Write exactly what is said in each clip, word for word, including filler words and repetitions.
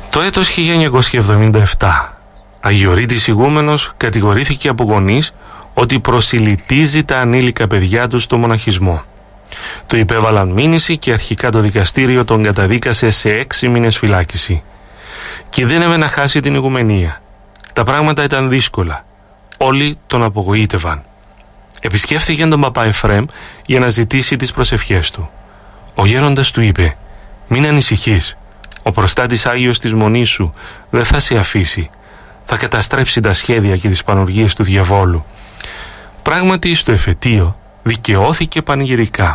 Το έτος χίλια εννιακόσια εβδομήντα επτά, Αγιορείτης ηγούμενος κατηγορήθηκε από γονείς ότι προσιλητίζει τα ανήλικα παιδιά του στο μοναχισμό. Του υπέβαλαν μήνυση και αρχικά το δικαστήριο τον καταδίκασε σε έξι μήνες φυλάκιση. Κινδύνευε να χάσει την ηγουμενία. Τα πράγματα ήταν δύσκολα. Όλοι τον απογοήτευαν. Επισκέφθηκε τον παπά Εφραίμ για να ζητήσει τις προσευχές του. Ο γέροντας του είπε: «Μην ανησυχείς. Ο προστάτης Άγιος της Μονής σου δεν θα σε αφήσει. Θα καταστρέψει τα σχέδια και τις πανοργίες του διαβόλου». Πράγματι, στο εφετείο δικαιώθηκε πανηγυρικά.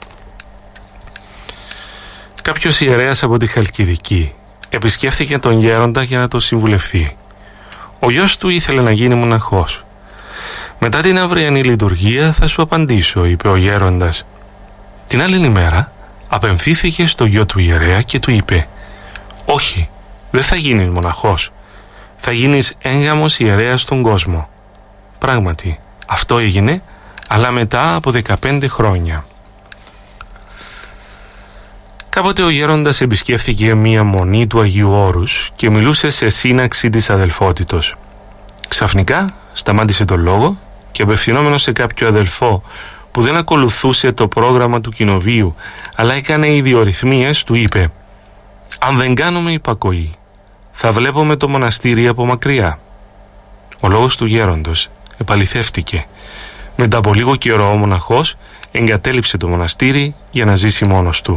Κάποιος ιερέας από τη Χαλκιδική επισκέφθηκε τον γέροντα για να τον συμβουλευθεί. Ο γιος του ήθελε να γίνει μοναχός. «Μετά την αυριανή λειτουργία θα σου απαντήσω», είπε ο γέροντας. Την άλλη ημέρα απεμφύθηκε στο γιο του ιερέα και του είπε: «Όχι, δεν θα γίνεις μοναχός. Θα γίνεις έγγαμος ιερέας στον κόσμο». Πράγματι, αυτό έγινε, αλλά μετά από δεκαπέντε χρόνια. Κάποτε ο γέροντας επισκέφθηκε μία μονή του Αγίου Όρους και μιλούσε σε σύναξη της αδελφότητος. Ξαφνικά σταμάτησε τον λόγο και απευθυνόμενος σε κάποιο αδελφό που δεν ακολουθούσε το πρόγραμμα του κοινοβίου αλλά έκανε ιδιορυθμίες, του είπε: «Αν δεν κάνουμε υπακοή, θα βλέπουμε το μοναστήρι από μακριά». Ο λόγος του γέροντος επαληθεύτηκε. Μετά από λίγο καιρό ο μοναχός εγκατέλειψε το μοναστήρι για να ζήσει μόνος του.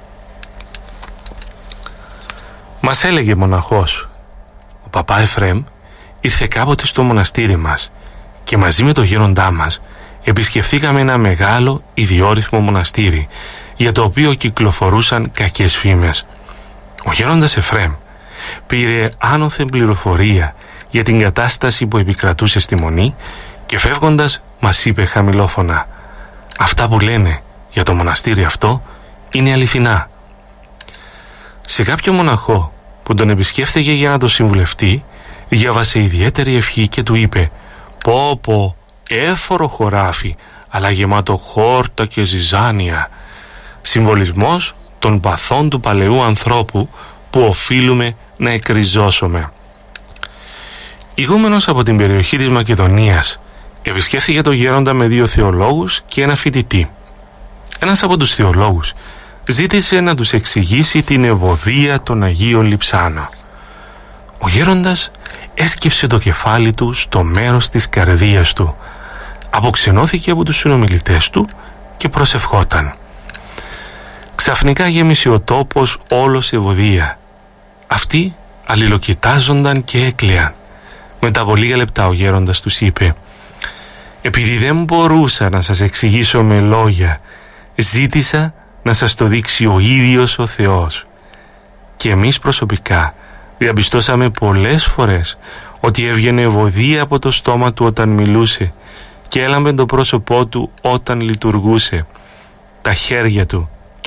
Μας έλεγε μοναχός: «Ο παπά Εφραίμ ήρθε κάποτε στο μοναστήρι μας και μαζί με το γέροντά μας επισκεφθήκαμε ένα μεγάλο ιδιόρυθμο μοναστήρι για το οποίο κυκλοφορούσαν κακές φήμες. Ο γέροντας Εφραίμ πήρε άνωθεν πληροφορία για την κατάσταση που επικρατούσε στη μονή και φεύγοντας μας είπε χαμηλόφωνα: «Αυτά που λένε για το μοναστήρι αυτό είναι αληθινά». Σε κάποιο μοναχό που τον επισκέφθηκε για να το συμβουλευτεί, διάβασε ιδιαίτερη ευχή και του είπε: «Πω πω, έφορο χωράφι, αλλά γεμάτο χόρτα και ζυζάνια». Συμβολισμός των παθών του παλαιού ανθρώπου που οφείλουμε να εκριζώσουμε. Ηγούμενος από την περιοχή της Μακεδονίας επισκέφθηκε το γέροντα με δύο θεολόγους και ένα φοιτητή. Ένας από τους θεολόγους ζήτησε να τους εξηγήσει την ευωδία των Αγίων Λειψάνων. Ο γέροντας έσκυψε το κεφάλι του στο μέρος της καρδίας του, αποξενώθηκε από τους συνομιλητές του και προσευχόταν. Ξαφνικά γέμισε ο τόπος όλος ευωδία. Αυτοί αλληλοκοιτάζονταν και έκλαιαν. Μετά από λίγα λεπτά ο γέροντας τους είπε: «Επειδή δεν μπορούσα να σας εξηγήσω με λόγια, ζήτησα να σας το δείξει ο ίδιος ο Θεός». Και εμείς προσωπικά διαπιστώσαμε πολλές φορές ότι έβγαινε ευωδία από το στόμα του όταν μιλούσε και έλαμπε το πρόσωπό του όταν λειτουργούσε. Τα χέρια του